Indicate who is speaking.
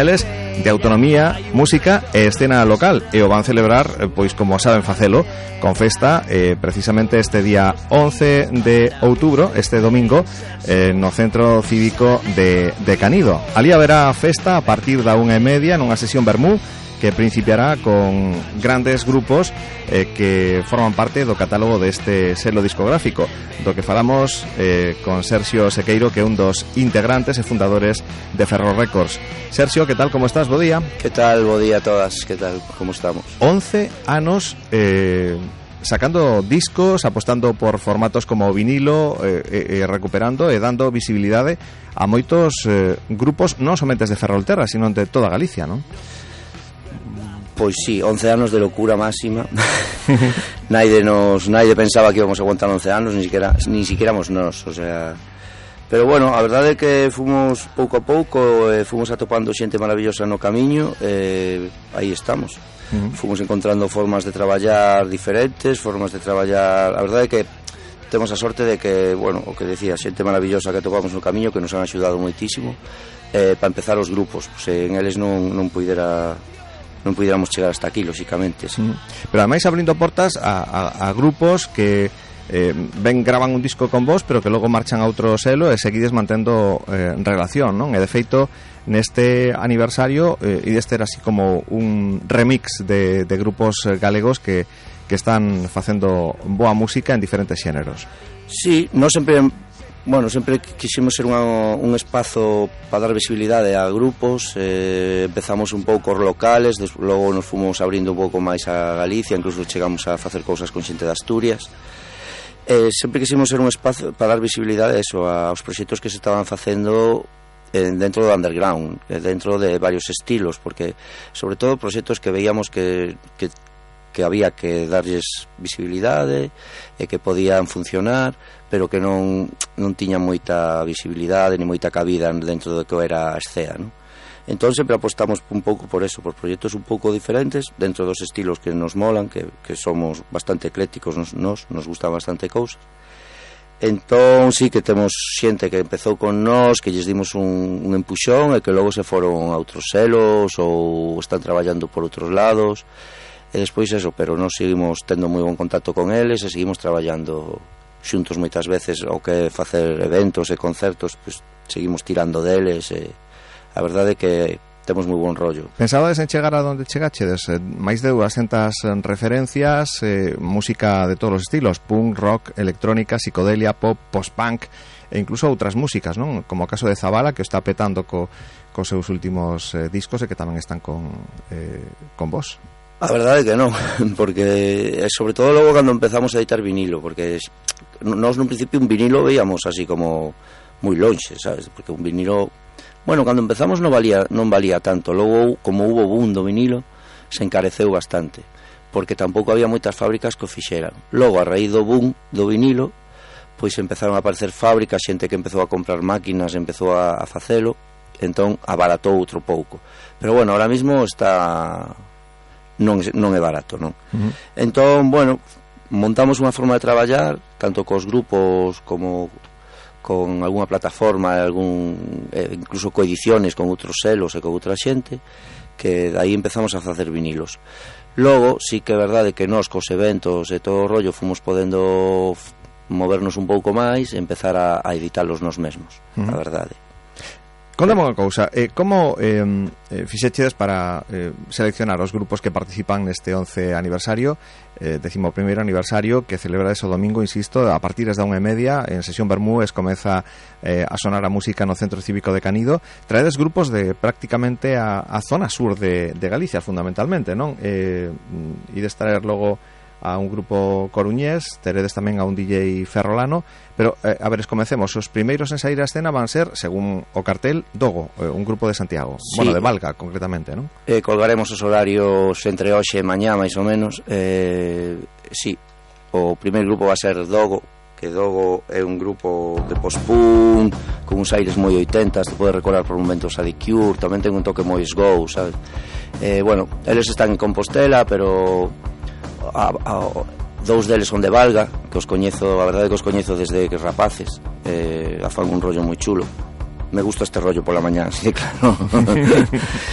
Speaker 1: eles de autonomía, música e escena local, e o van celebrar, pois como saben facelo, con festa precisamente este día 11 de outubro, este domingo, no Centro Cívico de Canido. Ali haberá festa a partir da 1:30 nunha sesión vermú que principiará con grandes grupos que forman parte do catálogo deste selo discográfico, do que falamos con Sergio Sequeiro, que é un dos integrantes e fundadores de Ferro Records. Sergio, que tal, como estás? Bo día.
Speaker 2: Que tal, bo día a todas, que tal, como estamos?
Speaker 1: 11 anos sacando discos, apostando por formatos como vinilo, recuperando e dando visibilidade a moitos grupos non somente de Ferrolterra, sino de toda Galicia, non?
Speaker 2: Pois sí, 11 anos de locura máxima. Naide pensaba que íbamos a aguantar 11 anos, ni siquiera nós, o sea. Pero bueno, a verdade é que fomos pouco a pouco, fomos atopando xente maravillosa no camiño, aí estamos. Fomos encontrando formas de traballar diferentes, a verdade é que temos a sorte de que, bueno, o que decía, xente maravillosa que atopamos no camiño, que nos han axudado moitísimo, para empezar os grupos, pues, en eles non puidéramos chegar hasta aquí, lóxicamente, sí.
Speaker 1: Pero ademais abrindo portas a grupos que graban un disco con vos, pero que logo marchan a outro selo e seguides mantendo relación, non? E de feito, neste aniversario ides ter así como un remix de grupos galegos que están facendo boa música en diferentes xéneros.
Speaker 2: Sí, non sempre quisimos ser un espazo para dar visibilidade a grupos. Empezamos un pouco os locales, logo nos fomos abrindo un pouco máis a Galicia, incluso chegamos a facer cousas con xente de Asturias. Sempre quisimos ser un espazo para dar visibilidade aos proxectos que se estaban facendo dentro do underground, dentro de varios estilos, porque sobre todo proxectos que veíamos que había que darlles visibilidade e que podían funcionar, pero que non tiñan moita visibilidade ni moita cabida dentro do que era a escena, non? Entón sempre apostamos un pouco por eso, por proxectos un pouco diferentes dentro dos estilos que nos molan, que somos bastante eclécticos, nos gusta bastante cousas. Entón sí que temos xente que empezou con nós, que lles dimos un empuxón e que logo se foron a outros selos ou están traballando por outros lados. E despois eso, pero nós seguimos tendo moi bon contacto con eles e seguimos traballando xuntos moitas veces, o que facer eventos e concertos, pues, seguimos tirando deles e a verdade é que temos moi bon rollo.
Speaker 1: Pensabades en chegar a donde chegachedes? Máis de 200 referencias, música de todos os estilos, punk, rock, electrónica, psicodelia, pop, post-punk e incluso outras músicas, non? Como o caso de Zabala, que está petando cos seus últimos discos e que tamén están con vos.
Speaker 2: A verdade é que non, porque sobre todo logo cando empezamos a editar vinilo, porque nós nun principio un vinilo veíamos así como moi lonxe, sabes? Porque un vinilo, bueno, cando empezamos non valía tanto, logo como hubo boom do vinilo se encareceu bastante, porque tampouco había moitas fábricas que o fixeran. Logo a raíz do boom do vinilo, pois empezaron a aparecer fábricas, xente que empezou a comprar máquinas, empezou a facelo, entón abaratou outro pouco. Pero bueno, ahora mismo non é barato, non? Entón, bueno, montamos unha forma de traballar tanto cos grupos como con algunha plataforma, incluso coediciones con outros selos e con outra xente, que aí empezamos a facer vinilos. Logo, sí que é verdade que nós cos eventos e todo o rollo fomos podendo movernos un pouco máis e empezar a editalos nós mesmos, a verdade.
Speaker 1: Contame unha cousa, como fixechedes para seleccionar os grupos que participan neste 11 aniversario, 11º aniversario, que celebrades o domingo, insisto, a partir da 1:30, en sesión Bermúdez comeza a sonar a música no Centro Cívico de Canido. Traedes grupos de prácticamente a zona sur de Galicia, fundamentalmente, non? Ides traer logo a un grupo coruñés, teredes tamén a un DJ ferrolano, pero, a ver, comencemos. Os primeiros en sair a escena van ser, según o cartel, Dogo, un grupo de Santiago, sí. Bueno, de Valga, concretamente, non?
Speaker 2: Colgaremos os horarios entre hoxe e mañá, máis ou menos. Sí, o primeiro grupo va a ser Dogo, que Dogo é un grupo de post-punk, con uns aires moi 80, te pode recordar por momentos a The Cure, tamén ten un toque moi Go, sabes? Bueno, eles están en Compostela, pero dous deles son de Valga, que os coñezo, a verdade que os coñezo desde que rapaces, fan un rollo moi chulo. Me gusta este rollo pola mañá, sí, claro.